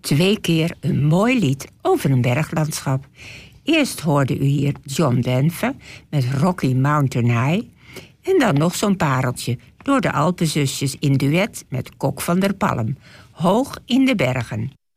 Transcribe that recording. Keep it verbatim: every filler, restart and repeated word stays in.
Twee keer een mooi lied over een berglandschap. Eerst hoorde u hier John Denver met Rocky Mountain High. En dan nog zo'n pareltje door de Alpenzusjes in duet met Kok van der Palm. Hoog in de bergen.